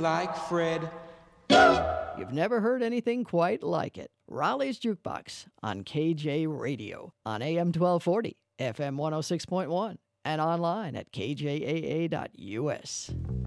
like Fred. You've never heard anything quite like it. Raleigh's Jukebox on KJ Radio on AM 1240, FM 106.1, and online at kjaa.us.